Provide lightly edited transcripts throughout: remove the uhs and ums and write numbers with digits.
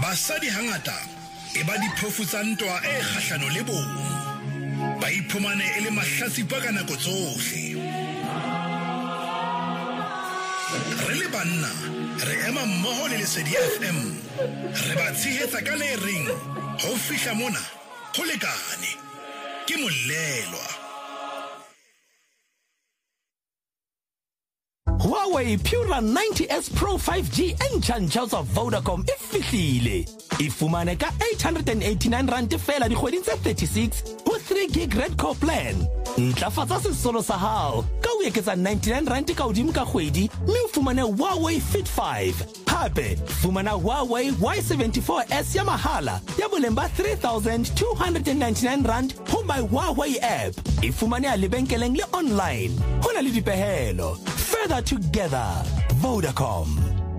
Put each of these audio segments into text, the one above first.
basadi hangata e ba diphofu tsa ntwa e kgahlano le bong ba iphumane e le mahlatsipa ka nako tsohle. Re le banna re ema mmoho le Lesedi FM re ba tshehetsa ka le reng ho fihla mona ho lekane ke Molelwa. Huawei Pura 90S Pro 5G entjantjha tsa Vodacom e fihlile. E fumane ka 889 rand fela dikgweding tse 36 ho 3 gig Red Core plan. Ntlafatsa sesolo sa hao ka o eketsa 99 rand ka hodimo ka kgwedi mme o fumane Huawei Fit 5. Hape fumana Huawei Y74S ya mahala ya boleng ba 3,299 rand ho my Huawei app. E fumane a lebenkeleng le online. Hona le dipehelo. Further together, Vodacom.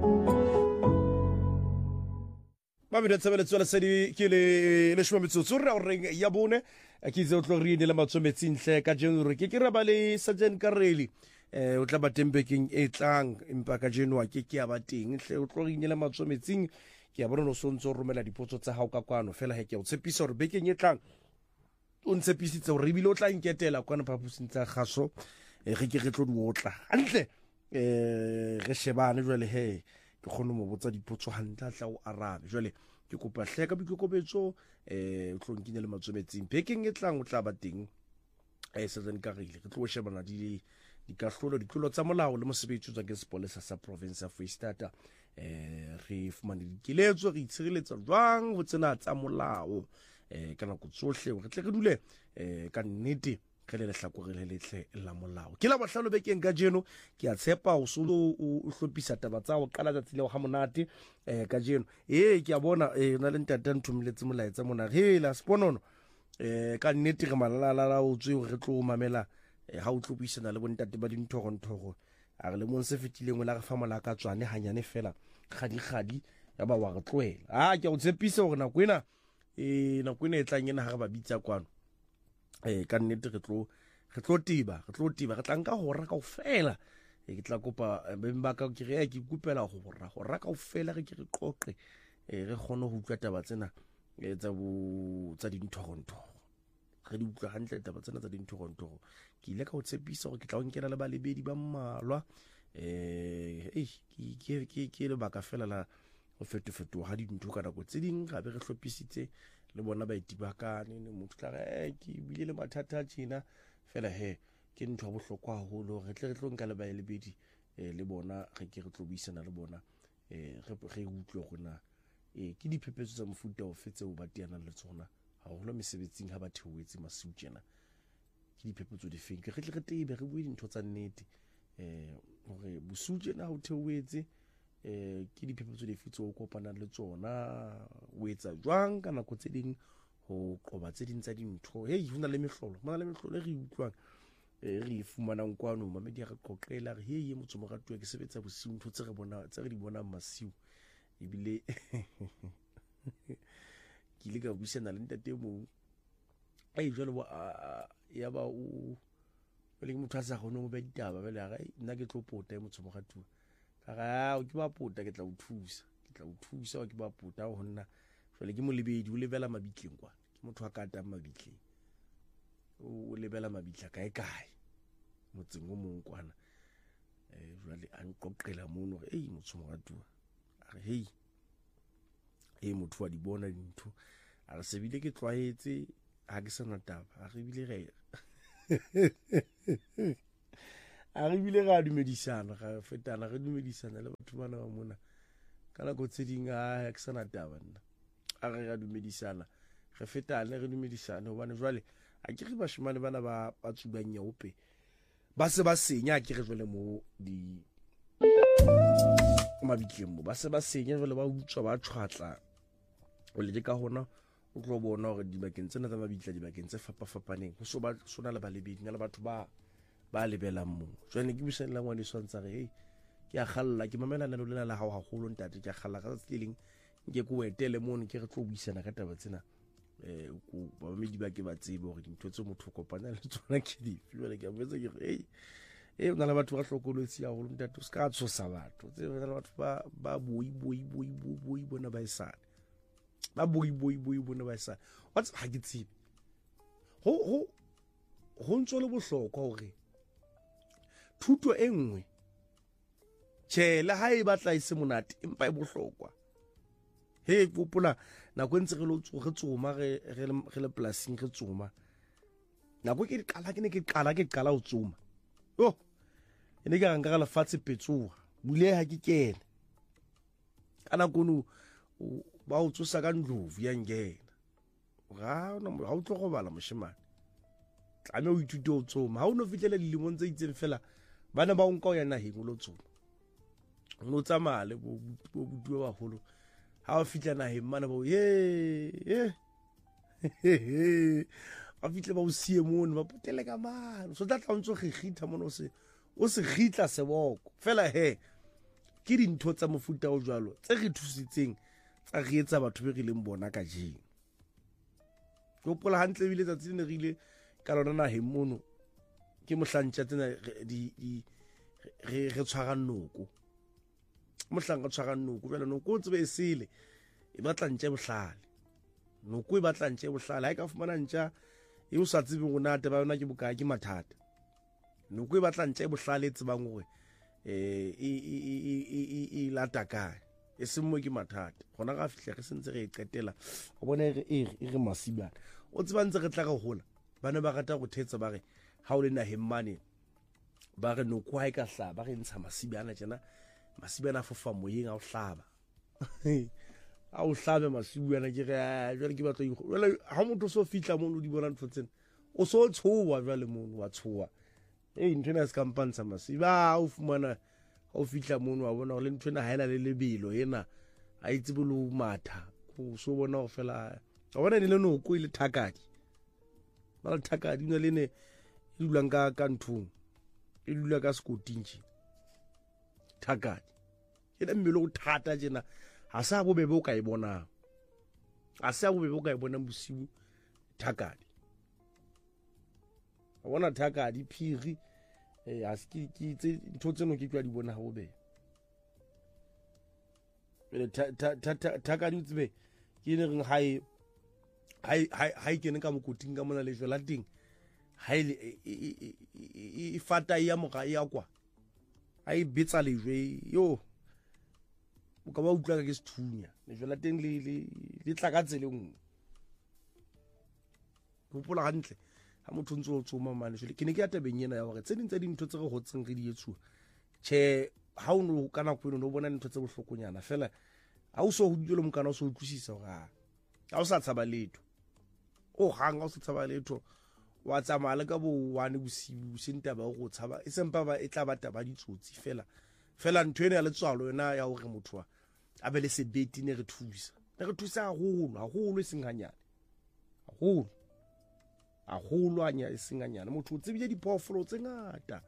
Mabedi tshebeletso la Lesedi ke le shoma metsotso re o reng ya bone ke itse o tlo re inela matsometsing hle ka January ke re ba le Sergeant Kareli o tla ba tembekeng e tlang empa ka January ke ya ba teng hle o tlo re inela matsometsing ke ya bona no sontso romela dipotso tsa hao ka kwano fela he ke o tshepisa hore bekeng e tlang o ntshepisitse hore bile o tla inketela kwana phapusing tsa gaso re ke re tlo di otla hantle re shebane jwale he ke khone mo botsa dipotso hantla tla o arabe jwale ke kopa hle ka bikokobetso o tlo nkine le matsometsing bekeng e tlang o tla ba teng Sergeant Kareli re tlo shebana di kahlolo ditlolo tsa molao le mosebetsi tsa ke sepolesa sa province ya Free State re fumane dikiletso re itshireletsa jwang ho tsena tsa molao ka nako tsohle re tle re dule ka nnete re le hlakore le letle la molao ke la bohlalo bekeng ka jeno ke a tshepa o solo o hlophisa taba tsa o qala tsa tsile ha monate ka jeno ke a bona na le ntata nthumiletse molaetsa mona he la sponono ka nnete re malala la o tswe re tlo mamela ha o tlophisana le bontate ba dinthogonthogo a re le mon se fetileng la re fa mola ka tswane hanyane fela khadi ya ba wa re tloela ke a o tshepisa hore nako ena e tlang ena ha re ba bitsa kwano ka nnete re tlo tiba re tla nka hora kaofela ke tla kopa bemba ka ke re ke kupela hora kaofela re ke re qoqe re kgone ho utlwa taba tsena tsa dinthogonthogo re di utlwa hantle taba tsena tsa dinthogonthogo ke ile ka o tshepisa hore ke tla o nkela le ba lebedi ba mmalwa ke le baka fela la go fetofetoga dintho ka nako tse ding gabe re hlophisitse le bona ba itibakane ne motho tla re ke bile le mathata tjena fela he ke ntho ya bohlokwa haholo re tle re tlo nka le ba lebedi le bona re ke re tlo buisana le bona re utlwe gona ke diphephetso tsa mofuta o fetse o ba tiana le tsona haholo mesebetsing ha ba theoetse masiu tjena ke diphephetso di feng ke re tle re tebe re bue dintho tsa nnete hore bosiu tjena ha o theoetse ke diphephetso di fitse o kopana le tsona o etsa jwang ka nako tse ding ho qoba tse ding tsa dintho hona le mehlolo re utlwang re fumanang kwano mamedi ya re qoqela re motho mo ratwa ke sebetsa bosiu ntho tse re di bona masiu ebile ke ile ka buisana le ntate mo jwale ya ba o le motho a sa gone mo ba ditaba bele ga nna ke tlo pota motho mo ratwa o ke ba pota ke tla o thusa ke ba pota ho nna jwale ke mo lebedi o lebela mabitleng kwa ke motho a ka tang mabitleng o lebela mabitla kae motseng o mong kwana jwale a nqoqela mono re motho mo ratwa a re motho wa di bona dintho a re sebile ke tlwaetse ha ke sana taba a re bile a re bile ga dumedisana ga fetana re dumedisana le batho bana ba mona ka nako tse ding ke sana taba nna a re ga dumedisana re fetane re dumedisana hobane jwale a ke re bashimane bana ba tsubang ope ba se ba senya ke re jwale mo di mabitleng mo ba se ba senya jwale ba utswa ba tshwatla o le ka hona o tlo bona hore dibakeng tsena tsa mabitla dibakeng tse fapafapaneng ho so ba sona le ba lebedi le batho ba lebelang mo jwale ke buisana la ngwane swantsa re ke a khalla ke mamelana le lena la hao haholo ntate ke a khalla ka tseleng nke ko etele mono ke re tlo buisana ka taba tsena ko ba mmedi ba ke ba tsebe hore dintho tse motho kopana le tsona ke dife jwale ke a botsa ke re ona le batho ba hlokolotsi haholo ntate o ska tshosa batho tse bona batho ba boi bona ba isana ba boi bone ba sa what's ha ke tsebe ho ntso le bohlokwa hore thuto e nngwe tshela ha e batla e se monate empa e bohlokwa he popola nako ntse re tsoma re le plasing re tsoma nako ke qala ho tsoma yo ene ka nka la fatse petsoa bule ha ke kene kana kono ba o tsosa ka ndlovu ya ngena ga o tlo go bala moshimane tla o ithute o tsoma ha o no fitlela dilemong tse itseng fela bana ba o nka o ya naheng o lo tsoma no tsamale bo butuwa baholo ha o fitla naheng mana ba ye a fitle ba o sie mono ba putele ka mano so tla ntso gigitha mono o se gitla seboko fela he ke dintho tsa mofuta o jwalo tse re thusitseng tsa re etsa batho be re leng bona ka jeng go pola hantle bile tsa tsene re ile ka lona naheng mono ke mohlantša tsena re tshwara nnoko mohlanga tshwara nnoko jwale noko o tsebe esele e batla ntse bohlale noko e batla ntse bohlale ha e ka fumana ntja e o sa tsebeng go nate ba yona ke bokae ke mathata noko e batla ntse bohlale tsebang gore e lata kae e semo ke mathata gona ga fihla re sentse re e qetela go bona e re masibana o tseba ntse re tla go hola bana ba rata go thetsa ba re ha o le naheng mane ba re noko ha e ka hlaba ba re ntsha masibana tjena masibana fofa moyeng a o hlaba a o hlabe masibana ke re jwale ke batla jwale ha motho so fitla mo di bona ntho tsena o so tshowa jwale mono wa tshowa ntwena se kampantsha masiba o fumana o fitla mono wa bona le ntwena ha ena le lebelo ena a itse bolo matha go so bona o fela a bona le noko ile thakadi ba le thakadi una le ne e dulang ka nthong e dula ka skotinji thakadi ena mmelo o thata jena ha sa bobebe o ka e bona a sa bobebe o ka e bona bosibu thakadi a bona thakadi phiri a ski tse ntho tseno ke twa di bona ha bobebe le thakadi tsebe ke ne reng hai kene ka mokoting ka mona le jwela ting hai e fata ya moga ya kwa ai betsa lejwe yo o ka ba utla ka ke sethunya le jwela teng le tla ka tsele ngwe go pola gantle ha motho ntse o tsoma mane jwale ke ne ke ya tabeng ena ya gore tse ding tsa dintho tse go hotseng re di etsuwa che ha o no kana go no bona ntho tse bohlokonyana fela ha o so go dilo mokana o so utlwisisa gore ha o sa tshaba letho o hanga o se tshaba letho wa tsamala ka bo wane bosibu senta ba go tshaba e sempa ba e tla bata ba ditsotsi fela ntho ene ya letswalo yona ya hore motho a be le sebeti ne re thusa haholo singanyane haholo anya singanyane motho o tsebile diphoofolo tse ngata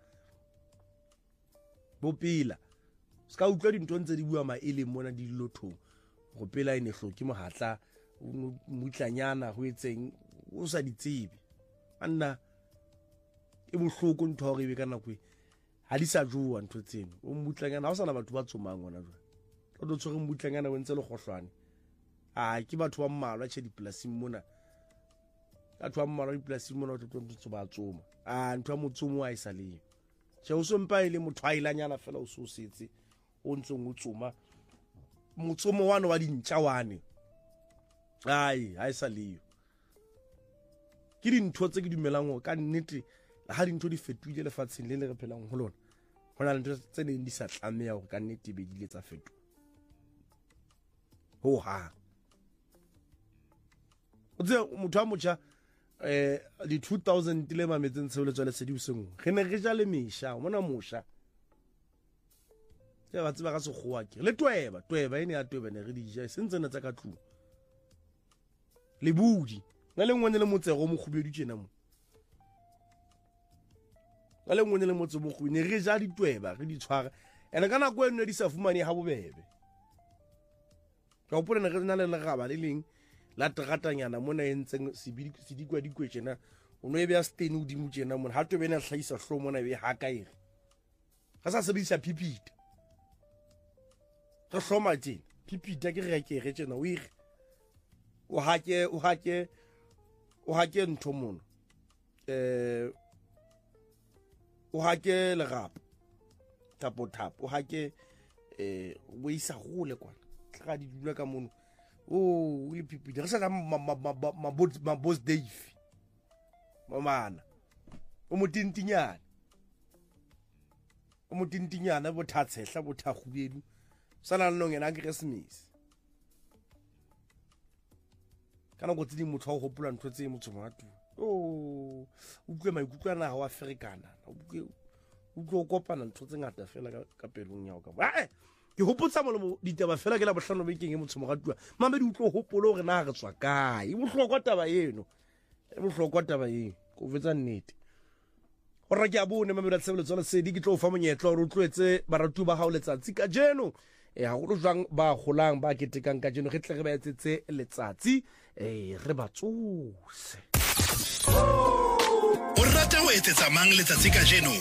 bopila ska utlwa dintho ntse di bua maele mona di lothong go pela ene hloki mohatla mutlanyana ho etseng o sa ditsebe anna e bohloko ntho hore be kana kwe ha di sa jowa ntho tseno o mutlanyana ha o sana batho ba tsomang ona jwa o do tsore mutlanyana wentse le gohlwane ke batho ba mmalwa che dipolasing mona batho ba mmalwa dipolasing mona o tlo ba tsoma ntho ya motsomo a isa le che o so mpa ile motho a ilanyana fela o so setse o ntsong o tsoma motsomo wana wa dintja wane ha isa le ke dintho tse ke dumelang go ka nnete ha dintho di fetoile lefatsheng le re phelang ho lona hona le ntho tse neng di sa tlameha go ka nnete be di le tsa feto ha o tse motho a motsha di 2000 le mametseng tshebeletso le sedi boseng re ne re ja le mesha mona mosha ya ba tseba ka se goa ke le tweba ene ya tweba ne re di ja sentse na tsa ka tlu le budi na le ngwane le motsego mo khubedu tjena mo na le ngwane le motse mo khubedu ne re ja ditweba re di tshwara ene kana go ene di sa fumane ha bobebe ka o pona re na le legaba le leng la tratanyana mona entseng sedikwa dikwe tjena o no e bea stene o dimo tjena mona ha twebe ena hlahisa hlo mona be ha kaire ga sa sebedisa pipita re hloma tjena pipita ke re tjena o ire o hake ntho mono o hake legapo tapo o hake o isa gole kwana ga di dula ka mono o le pipidi re sa ka ma boss Dave mamana o motintinyana bo thatshehla bo thagubedu sana le ngena ke Christmas kana go tse motho go gopola ntho tse motho matu o utlwe maikutlo ana wa Africana o tlo kopana ntho tse ngata fela ka pelong ya go ka ke hopotsa mo ditaba fela ke la bohlano bekeng e motho mogatua mamedi utlwe hopolo gore na re tswa kae bohlokwa taba eno go vetsa nnete ora ke a bone mamedi a tsebele tsona se di ke tlo fa monyetlo re utlwetse baratu ba hao letsatsi ka jeno ha go jwang ba golang ba ketekang ka jeno ge tle re ba etsetse letsatsi re ba tsose o rata go etsetsa mang letsatsi ka jeno